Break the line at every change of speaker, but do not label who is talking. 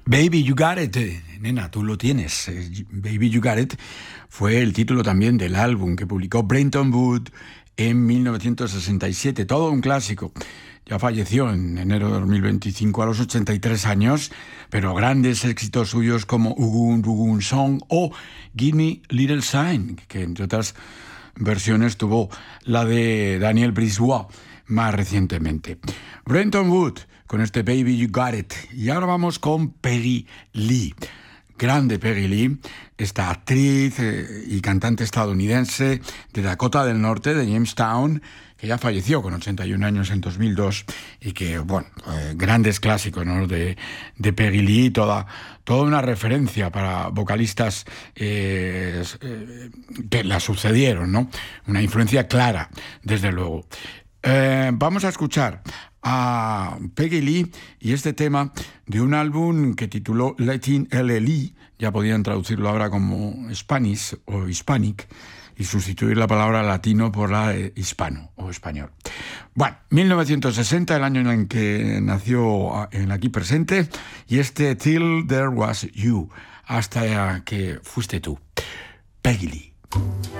Baby You Got It, nena, tú lo tienes. Baby You Got It fue el título también del álbum que publicó Brenton Wood en 1967, todo un clásico. Ya falleció en enero de 2025 a los 83 años, pero grandes éxitos suyos como Ugun Bugun Song o Give Me Little Sign, que entre otras versiones tuvo la de Daniel Brisbois más recientemente. Brenton Wood con este Baby You Got It. Y ahora vamos con Peggy Lee. Grande Peggy Lee, esta actriz y cantante estadounidense de Dakota del Norte, de Jamestown, que ya falleció con 81 años en 2002 y que, bueno, grandes clásicos, ¿no? de Peggy Lee, toda una referencia para vocalistas que la sucedieron, ¿no? Una influencia clara, desde luego. Vamos a escuchar a Peggy Lee y este tema de un álbum que tituló Latin LLE, ya podían traducirlo ahora como Spanish o Hispanic y sustituir la palabra latino por la hispano o español. Bueno, 1960, el año en el que nació el aquí presente, y este Till There Was You, hasta que fuiste tú, Peggy Lee.